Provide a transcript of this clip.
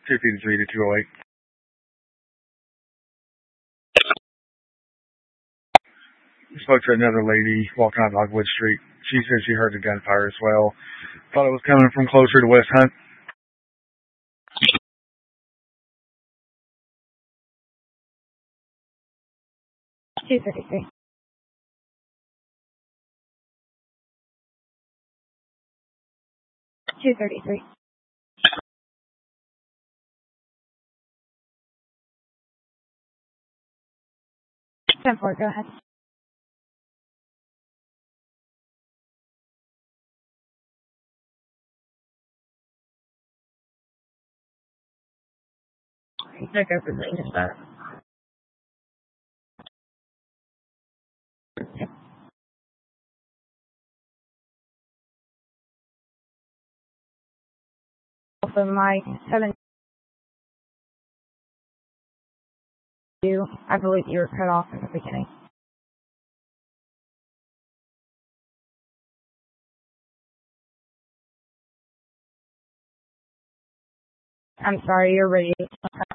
253 to 208. Spoke to another lady walking on Dogwood Street. She said she heard the gunfire as well. Thought it was coming from closer to West Hunt. 233. $233. 10-4, go ahead. Check everything is that. Also, my 7. I believe you were cut off at the beginning. I'm sorry, you're ready.